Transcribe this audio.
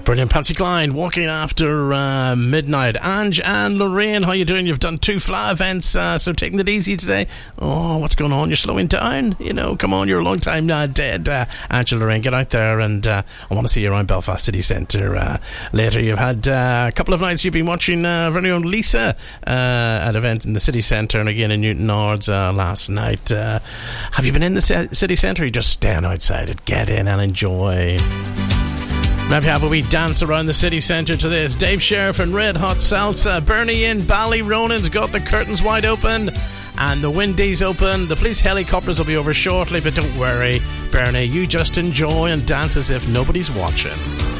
Brilliant. Patsy Cline, Walking After Midnight. Ange and Lorraine, how you doing? You've done 2 Fla events, so taking it easy today. Oh, what's going on? You're slowing down? You know, come on, you're a long time dead. Ange and Lorraine, get out there, and I want to see you around Belfast City Centre later. You've had a couple of nights you've been watching very own Lisa at events in the City Centre and again in Newton Ards last night. Have you been in the City Centre? Or you just stand outside it, get in and enjoy. Maybe have a wee dance around the city centre to this. Dave Sheriff and Red Hot Salsa. Bernie in Ballyronan's got the curtains wide open and the windies open. The police helicopters will be over shortly, but don't worry, Bernie, you just enjoy and dance as if nobody's watching.